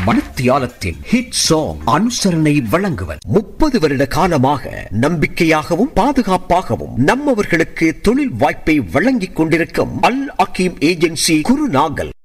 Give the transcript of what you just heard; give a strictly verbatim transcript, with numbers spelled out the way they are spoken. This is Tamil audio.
மணித்தியாலத்தின் ஹிட் சாங் அனுசரணை வழங்குவர். முப்பது வருட காலமாக நம்பிக்கையாகவும் பாதுகாப்பாகவும் நம்மவர்களுக்கு தொழில் வாய்ப்பை வழங்கிக் கொண்டிருக்கும் அல் அகீம் ஏஜென்சி குருநாகல்.